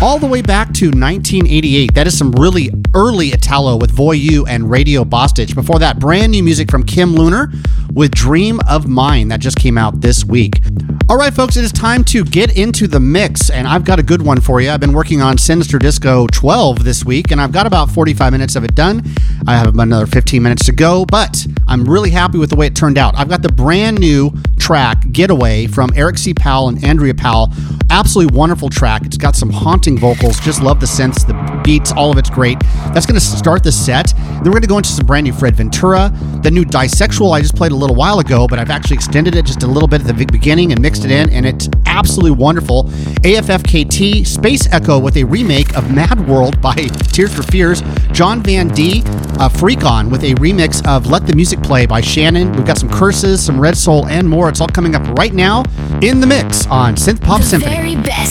all the way back to 1988. That is some really early Italo with Voyou and Radio Bostich. Before that, brand new music from Kim Lunar with Dream of Mine. That just came out this week. All right, folks, it is time to get into the mix, and I've got a good one for you. I've been working on Sinister Disco 12 this week, and I've got about 45 minutes of it done. I have about another 15 minutes to go, but I'm really happy with the way it turned out. I've got the brand new track, Getaway, from Eric C. Powell and Andrea Powell. Absolutely wonderful track. It's got some haunting vocals. Just love the synths, the beats, all of it's great. That's going to start the set. Then we're going to go into some brand new Fred Ventura. The new Disexual I just played a little while ago, but I've actually extended it just a little bit at the beginning and mixed it in, and it's absolutely wonderful. AFFKT, Space Echo with a remake of Mad World by Tears for Fears. John Van D, Freak On with a remix of Let the Music Play by Shannon. We've got some Curses, some Red Soul, and more. It's all coming up right now in the mix on Synth Pop Symphony. Very best